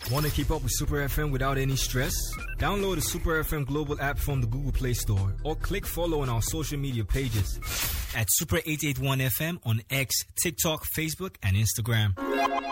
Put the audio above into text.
Want to keep up with Super FM without any stress? Download the Super FM Global app from the Google Play Store or click follow on our social media pages at Super 881 FM on X, TikTok, Facebook, and Instagram.